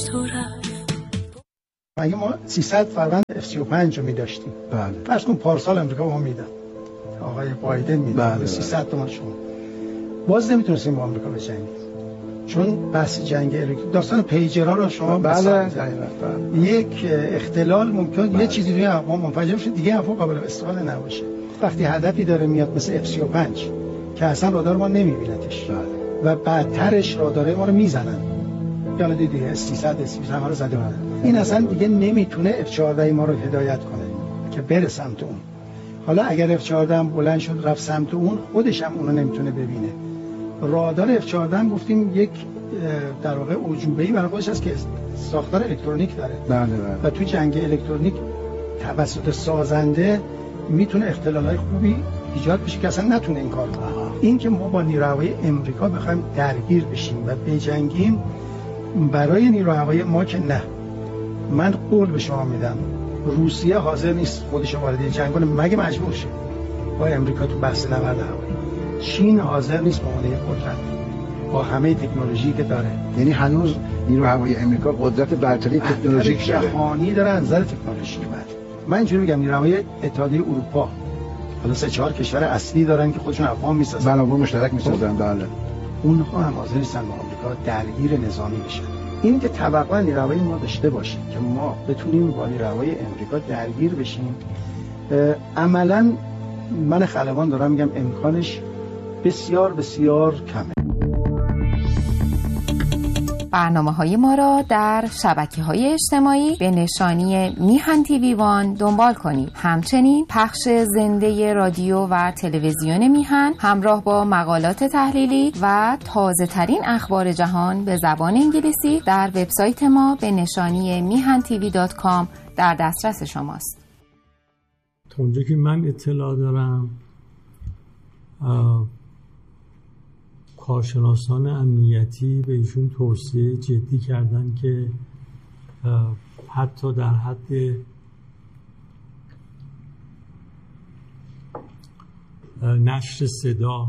تو رفت. اگه ما 300 فروند F-35 رو می‌داشتیم، بله، فرض کن پارسال امریکا به ما میداد، آقای بایدن میداد، بله، 300 تومان شما، باز نمیتونستیم با آمریکا بجنگیم، چون بحث جنگ الکترونیک داستان پیجرها رو شما بله یک اختلال ممکن یه چیزی روی افغان منفجر بشه، دیگه افغان قابل استفاده نباشه. وقتی هدفی داره میاد مثل F-35 که اصلا رادار ما نمیبینتش و بعدترش رادار ما رو میزنن، یالا دیدی 300 همه رو زده بودن، این اصلا دیگه نمیتونه F-14 ما رو هدایت کنه که بره سمت اون. حالا اگر F-14 بلند شد رفت سمت اون، خودش هم اونو نمیتونه ببینه. رادار F-14 گفتیم یک در واقع عجوبه‌ای برای خودش هست که ساختار الکترونیک داره. بله. و تو جنگ الکترونیک توسط سازنده میتونه اختلالای خوبی ایجاد بشه که اصلا نتونه این کار کنه. این که ما با نیروهای امریکا بخوایم درگیر بشیم و بجنگیم برای نیروهای ما که نه. من قول به شما میدم روسیه حاضر نیست خودش وارد جنگ کنه مگه مجبور شه با امریکا تو بحث نبرد هوایی. چین حاضر نیست به عنوان قدرت با همه تکنولوژی که داره، یعنی هنوز نیروی هوایی امریکا قدرت برتری تکنولوژیک جهانی داره از نظر تکنولوژی. من اینجوری میگم نیروهای اتحادیه اروپا حالا 3-4 کشور اصلی دارن که خودشون افغان میسازن، بنابر مشترک میسازن، بله، اونها هم حاضر نیستن با آمریکا درگیر نظامی بشن. این که توقع نیروهای ما داشته باشه که ما بتونیم با نیروهای امریکا درگیر بشیم، عملاً من خلبان دارم میگم امکانش بسیار بسیار کمه. برنامه‌های ما را در شبکه‌های اجتماعی به نشانی میهن تیوی وان دنبال کنید. همچنین پخش زنده رادیو و تلویزیون میهن همراه با مقالات تحلیلی و تازه‌ترین اخبار جهان به زبان انگلیسی در وبسایت ما به نشانی mihantv.com در دسترس شماست. تا اونجا که من اطلاع دارم کارشناسان امنیتی به ایشون توصیه جدی کردن که حتی در حد نشر صدا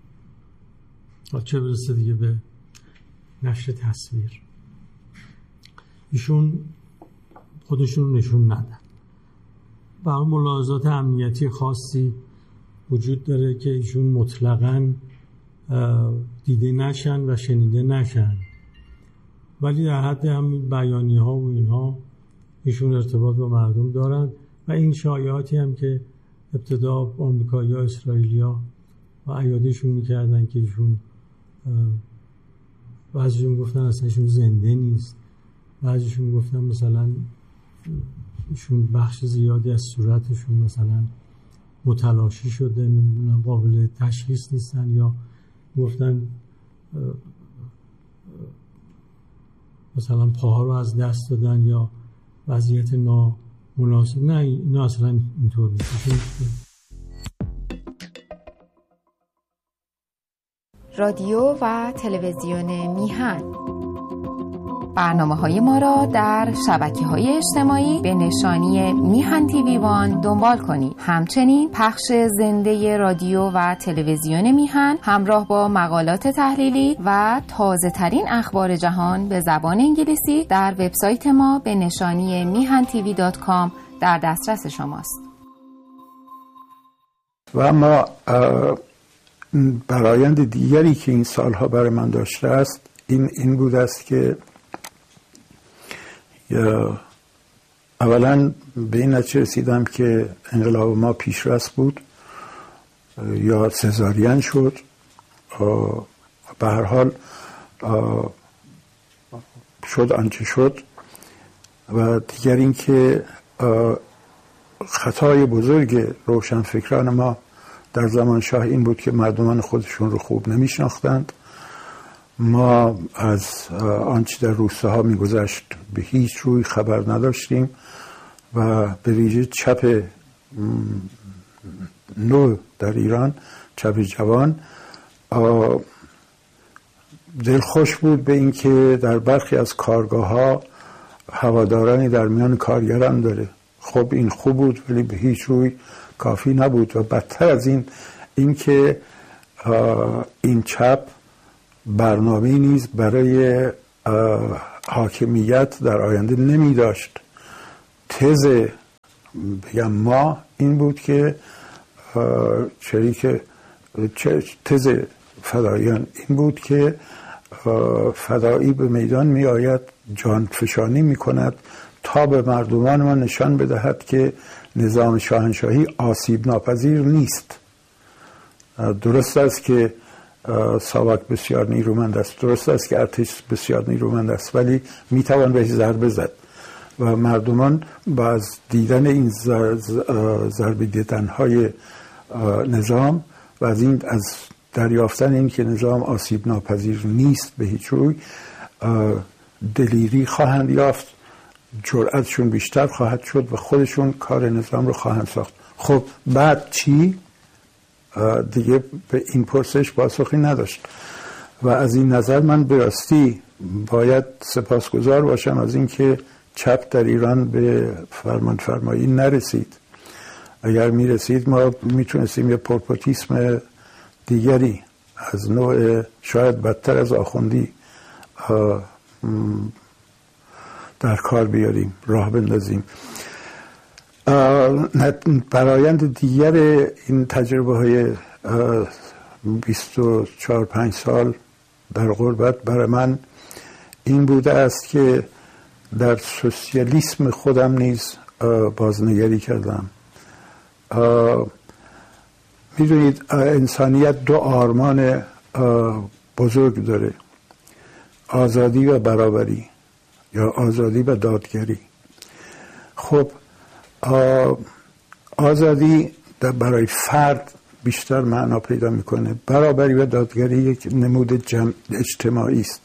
چه برسه دیگه به نشر تصویر ایشون خودشون نشون ندن. برای ملاحظات امنیتی خاصی وجود داره که ایشون مطلقاً دیده نشن و شنیده نشن، ولی در حد همین بیانیه ها و اینها ایشون ارتباط با مردم دارن و این شایعاتی هم که ابتدا آمریکایی‌ها اسرائیلیا و ایادیشون میکردن که ایشون بعضیشون گفتن اصلا ایشون زنده نیست، بعضیشون گفتن مثلا ایشون بخش زیادی از صورتشون مثلا متلاشی شده، نمیدونم قابل تشخیص نیستن، یا گفتن مثلا پاها رو از دست دادن یا وضعیت نامناسب. نه اینا اصلا اینطور نیست. رادیو و تلویزیون میهن برنامه‌های ما را در شبکه‌های اجتماعی به نشانی میهن تیوی وان دنبال کنید. همچنین پخش زنده رادیو و تلویزیون میهن همراه با مقالات تحلیلی و تازه‌ترین اخبار جهان به زبان انگلیسی در وبسایت ما به نشانی mihantv.com در دسترس شماست. و اما برآیند دیگری که این سالها برای من داشته است این بود است که اولا به این نتیجه رسیدم که انقلاب ما پیشرفت بود یا سزارین شد. به هر حال شد آنچه شد. و دیگر این که خطای بزرگ روشنفکران ما در زمان شاه این بود که مردمان خودشون رو خوب نمیشناختند. ما از آنچه در روستاها میگذشت به هیچ روی خبر نداشتیم و به ویژه چپ نو در ایران، چپ جوان، دلخوش بود به این که در برخی از کارگاه‌ها هوادارانی در میان کارگران داره. خب این خوب بود ولی به هیچ روی کافی نبود و بدتر از این که این چپ برنامه نیز برای حاکمیت در آینده نمی داشت. تز بگم ما این بود که تز فداییان این بود که فدایی به میدان می آید، جان فشانی می کند تا به مردمان ما نشان بدهد که نظام شاهنشاهی آسیب ناپذیر نیست. درست است که ساواک بسیار نیرومند است، درست است که ارتش بسیار نیرومند است، ولی می توان بهش ضربه زد و مردمان با از دیدن این ضربه دیدن‌های نظام و از دریافتن این که نظام آسیب ناپذیر نیست به هیچ روی دلیری خواهند یافت، جرأتشون بیشتر خواهد شد و خودشون کار نظام رو خواهند ساخت. خب بعد چی؟ دیگه به این پرسش پاسخی نداشت و از این نظر من به راستی باید سپاسگزار باشم از اینکه چپ در ایران به فرمانفرمایی نرسید. اگر میرسید ما میتونستیم یه پرپوتیسم دیگری از نوع شاید بدتر از آخوندی در کار بیاریم، راه بندازیم. برآیند دیگر این تجربه های 24-5 سال در غربت برای من این بوده است که در سوسیالیسم خودم نیز بازنگری کردم. میدونید انسانیت دو آرمان بزرگ داره، آزادی و برابری یا آزادی و دادگری. خب آزادی برای فرد بیشتر معنا پیدا میکنه، برابری و دادگری یک نمود اجتماعی است.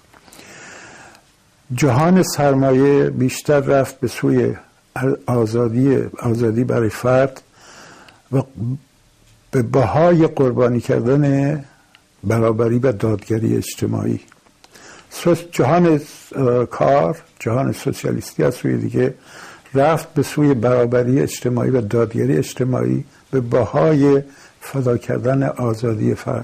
جهان سرمایه بیشتر رفت به سوی آزادی برای فرد و به بهای قربانی کردن برابری و دادگری اجتماعی. جهان کار، جهان سوسیالیستی از سوی دیگه رفت به سوی برابری اجتماعی و دادگری اجتماعی به بهای فدا کردن آزادی فرد.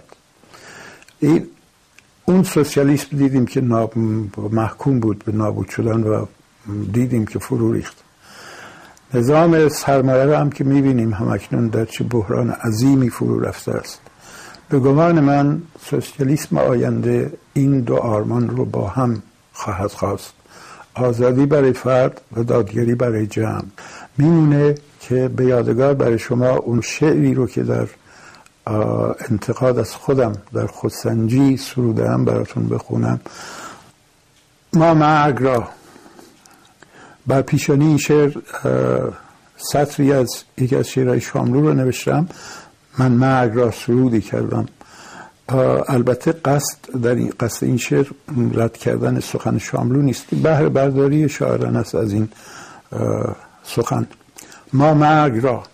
اون سوسیالیسم دیدیم که محکوم بود به نابود شدن و دیدیم که فرو ریخت. نظام سرمایه را هم که میبینیم همکنون در چه بحران عظیمی فرو رفته است. به گمان من سوسیالیسم آینده این دو آرمان رو با هم خواهد خواست، آزادی برای فرد و دادگری برای جمع. میمونه که به یادگار برای شما اون شعری رو که در انتقاد از خودم در خودسنجی سرودم براتون بخونم. ما مرگ را بر پیشانی این شعر سطری از یکی از شعرهای شاملو رو نوشتم. من مرگ را سرودی کردم. البته قصد این شعر رد کردن سخن شاملو نیست، بهره برداری شاعران است از این سخن. ما مرگ را،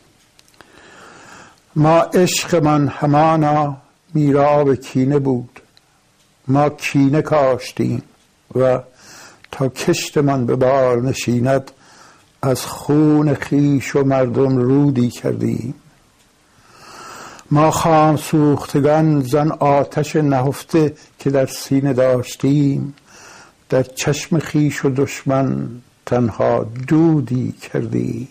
ما عشقمان همانا میراب کینه بود، ما کینه کاشتیم و تا کشتمان به بار نشیند از خون خویش و مردم رودی کردیم. ما خام سوختگان زن آتش نهفته که در سینه داشتیم، در چشم خویش و دشمن تنها دودی کردیم.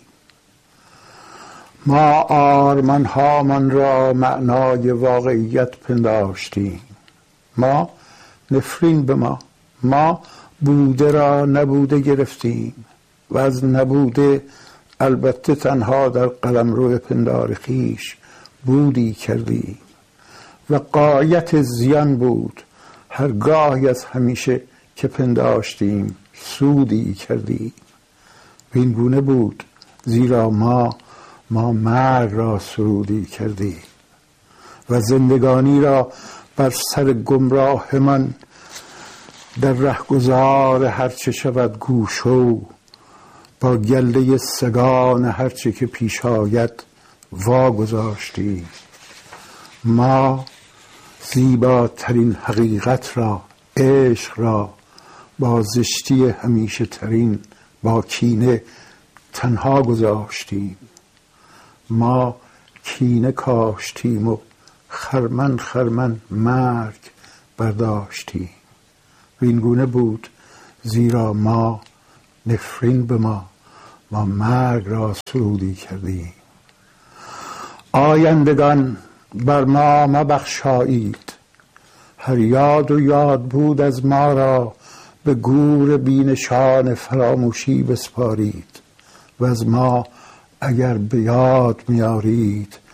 ما آرمانهامان را معنای واقعیت پنداشتیم. ما نفرین به ما بوده را نبوده گرفتیم و از نبوده البته تنها در قلمرو پندار خویش بودی کردیم. و غایت زیان بود هرگاهی از همیشه که پنداشتیم سودی کردیم. این گونه بود زیرا ما مرگ را سرودی کردیم و زندگانی را بر سر گمراه من در رهگذار هرچه شود گوشو، با گله سگان هرچه که پیش آید واگذاشتیم. ما زیباترین حقیقت را، عشق را، با زشتی همیشه ترین، با کینه تنها گذاشتیم. ما کینه کاشتیم و خرمن مرگ برداشتیم. و این گونه بود زیرا ما نفرین به ما مرگ را سرودی کردیم. آیندگان بر ما مبخشایید، هر یاد و یاد بود از ما را به گور بینشان فراموشی بسپارید. و از ما اگر به یاد میارید